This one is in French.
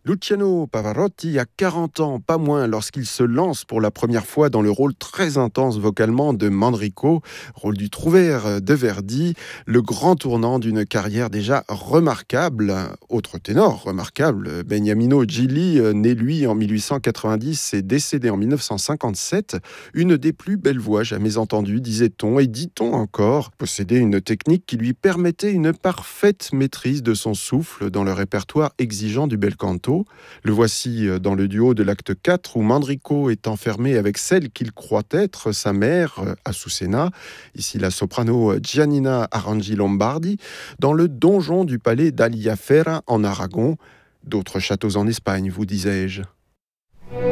Luciano Pavarotti a 40 ans, pas moins, lorsqu'il se lance pour la première fois dans le rôle très intense vocalement de Manrico, rôle du Trouvère de Verdi, le grand tournant d'une carrière déjà remarquable. Autre ténor remarquable, Beniamino Gigli, né lui en 1890 et décédé en 1957, une des plus belles voix jamais entendues, disait-on, et dit-on encore, possédait une technique qui lui permettait une parfaite maîtrise de son souffle dans le répertoire exigeant du bel canto. Le voici dans le duo de l'acte 4 où Manrico est enfermé avec celle qu'il croit être sa mère, Azucena, ici la soprano Giannina Arangi-Lombardi, dans le donjon du palais d'Aliaferra en Aragon. D'autres châteaux en Espagne, vous disais-je.